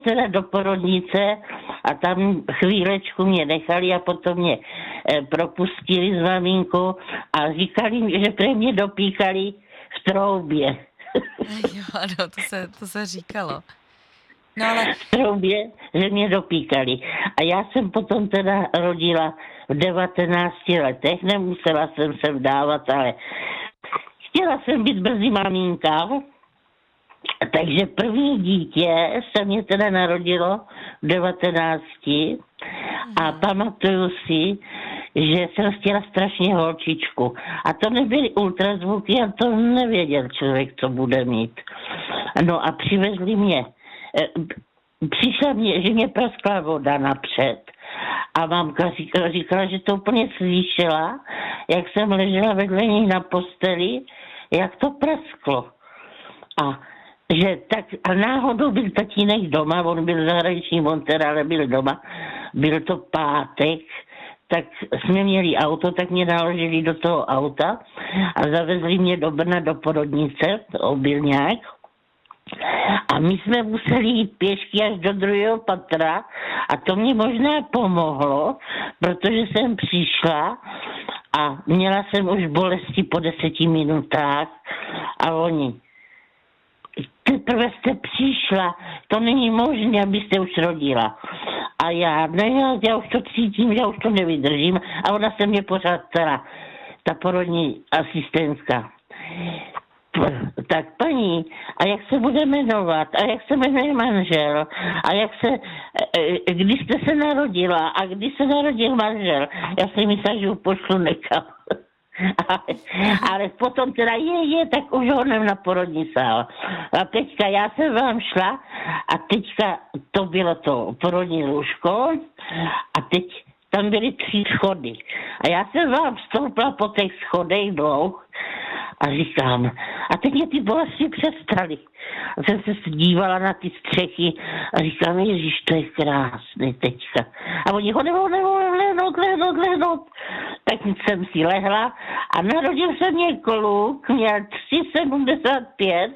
teda do porodnice a tam chvílečku mě nechali a potom mě propustili s maminkou a říkali mi, že pre mě dopíkali v troubě. Jo, ano, to se říkalo. No ale... V troubě, že mě dopíkali. A já jsem potom teda rodila v 19 letech, nemusela jsem se vdávat, ale chtěla jsem být brzy maminka. Takže první dítě se mě teda narodilo v 19 a pamatuju si, že jsem chtěla strašně holčičku. A to nebyly ultrazvuky a to nevěděl člověk, co bude mít. No a přivezli mě. Přišla mě, že mě praskla voda napřed a mamka říkala, že to úplně slyšela, jak jsem ležela vedle ní na posteli, jak to prasklo. A náhodou byl tatínek doma, on byl zahraniční montér, ale byl doma, byl to pátek, tak jsme měli auto, tak mě naložili do toho auta a zavezli mě do Brna do porodnice, Obilňák. A my jsme museli jít pěšky až do 2. patra a to mě možná pomohlo, protože jsem přišla a měla jsem už bolesti po 10 minutách a oni: teprve jste přišla, to není možné, abyste už rodila. A já už to cítím, já už to nevydržím. A ona se mě pořád ptala, ta porodní asistentka: tak paní, a jak se bude jmenovat? A jak se jmenuje manžel? A kdy jste se narodila? A kdy se narodil manžel? Já si myslela, že ho pošlu nekam. Ale potom teda tak už honem na porodní sál. A teďka já jsem vám šla a teďka to bylo to porodní lůžko a teď tam byly 3 schody. A já jsem vám vstoupila po těch schodech dlouho a říkám, a teď mě ty bolesti přestaly. A jsem se dívala na ty střechy a říkám, Ježíš, to je krásný teďka. A oni ho nemohli lehnout. Tak jsem si lehla a narodil se mě kluk, měl 3,75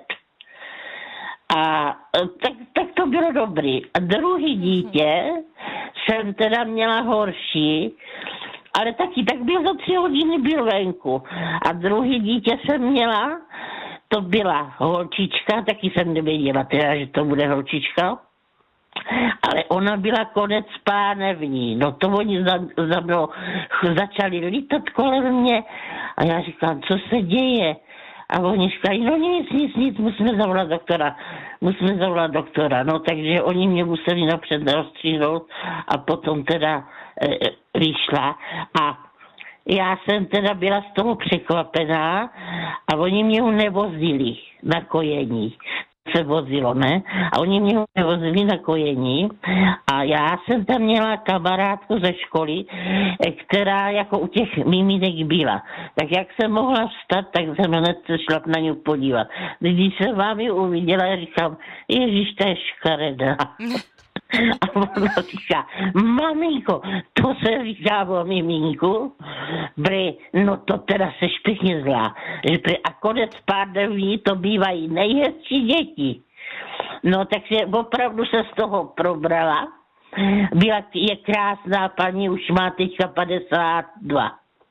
a tak to bylo dobrý. A druhý dítě jsem teda měla horší, ale taky, tak byl za 3 hodiny byl venku. A druhý dítě jsem měla, to byla holčička, taky jsem nevěděla teda, že to bude holčička. Ale ona byla konec pánevní. No to oni za mnou začali lítat kolem mě a já říkám, co se děje? A oni říkají, no nic, musíme zavolat doktora. No takže oni mě museli napřed rozstříhnout a potom teda vyšla a já jsem teda byla z toho překvapená a oni mě ho nevozili na kojení. Se vozilo, ne? A oni mě ho nevozili na kojení a já jsem tam měla kamarádku ze školy, která jako u těch miminek byla. Tak jak jsem mohla vstat, tak jsem hned se šla na ňu podívat. Když jsem vám ji uviděla, říkám, Ježíš, to je škaredá. A ona říká, maminko, to se říká o miminku, no to teda seš pěkně zlá. A konec pánevní to bývají nejhezčí děti. No takže opravdu se z toho probrala. Je krásná paní, už má teďka 52.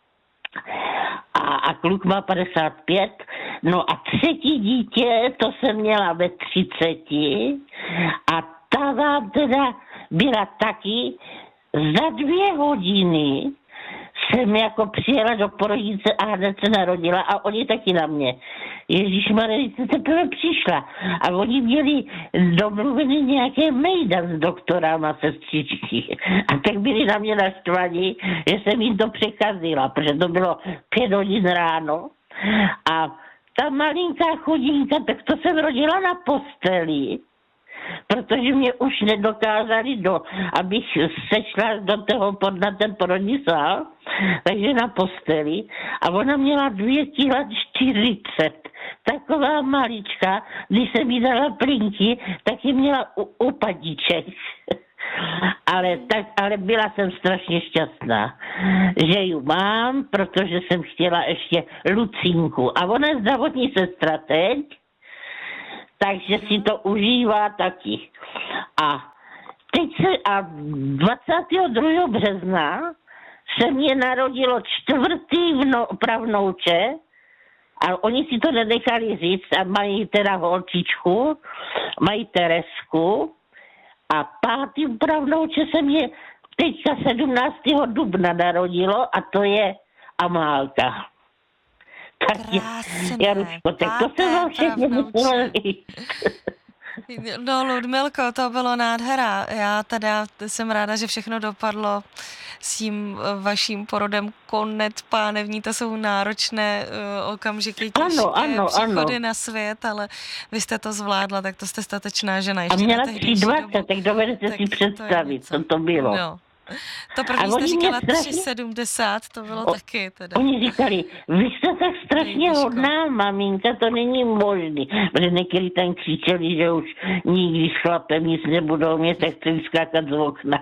A kluk má 55. No a 3. dítě, to jsem měla ve 30. A ta vám teda byla taky, za 2 hodiny jsem jako přijela do porodnice a hned se narodila a oni taky na mě. Ježišmarja, ty teprve přišla. A oni měli domluvený nějaké mejda s doktorama, sestřičky. A tak byli na mě naštvaní, že jsem jim to překazila, protože to bylo 5 hodin ráno. A ta malinká chudinka, tak to jsem rodila na posteli, protože mě už nedokázali, abych sešla na ten porodní sál, takže na posteli. A ona měla 2,40 kg. Taková malička, když jsem jí dala plinky, tak ji měla upadíček. Ale byla jsem strašně šťastná, že ji mám, protože jsem chtěla ještě Lucinku. A ona je zdravotní sestra teď, takže si to užívá taky. A 22. března se mě narodilo 4. pravnouče a oni si to nenechali říct a mají teda holčičku, mají Teresku a 5. pravnouče se mě teďka 17. dubna narodilo a to je Amálka. Krásné. Jaruško, tak to se vám všechno muselo říct. No, Ludmilko, to bylo nádhera. Já teda jsem ráda, že všechno dopadlo s tím vaším porodem konec pánevní. To jsou náročné okamžiky, těžké příchody na svět, ale vy jste to zvládla, tak to jste statečná žena. A měla 3,20, tak dovedete si představit, co to bylo. No. To první jste říkala 3,70, to bylo taky teda. Oni říkali, vy jste tak strašně hodná, maminka, to není možný. Protože někdy tam křičeli, že už nikdy s chlapem nic nebudou mít, tak chci skákat z okna.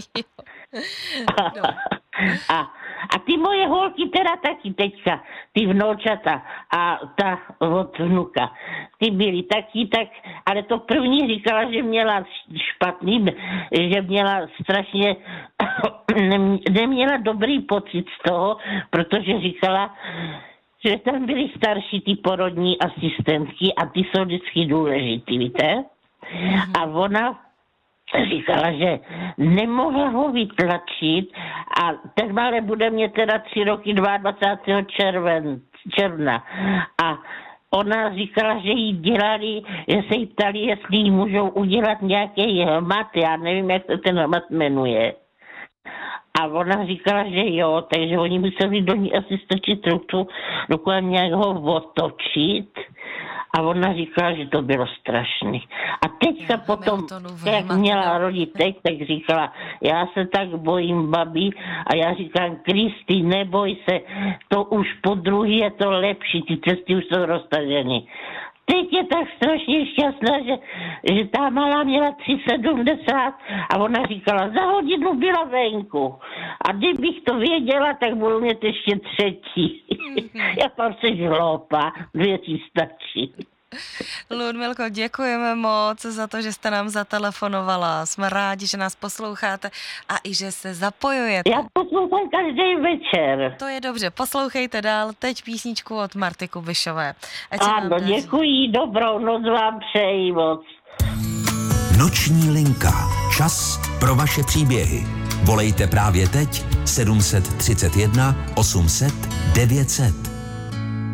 A ty moje holky teda taky teďka, ty vnoučata a ta od vnuka, ty byly taky tak, ale to první říkala, že měla špatný, že měla strašně, neměla dobrý pocit z toho, protože říkala, že tam byly starší ty porodní asistentky a ty jsou vždycky důležitý, víte? A ona říkala, že nemohla ho vytlačit a ten malé bude mě teda 3 roky 22. června. A ona říkala, že jí dělali, že se jí ptali, jestli jí můžou udělat nějaký hmat, já nevím, jak se ten hmat jmenuje. A ona říkala, že jo, takže oni museli do ní asi strčit ruku, dokud nějak ho otočit. A ona říkala, že to bylo strašné. A teďka potom, jak měla roditek, tak říkala, já se tak bojím babi. A já říkám, Kristi, neboj se, to už po druhý je to lepší, ty cesty už jsou roztaženy. Teď je tak strašně šťastná, že ta malá měla 3,70 a ona říkala, za hodinu byla venku. A kdybych to věděla, tak budu mít ještě 3. Já tam se žloupá, 2 stačí. Ludmilko, děkujeme moc za to, že jste nám zatelefonovala. Jsme rádi, že nás posloucháte a i že se zapojujete. Já poslouchám každý večer. To je dobře, poslouchejte dál. Teď písničku od Marty Kubišové. Ano, děkuji, dobrou noc vám přeji moc. Noční linka. Čas pro vaše příběhy. Volejte právě teď 731 800 900.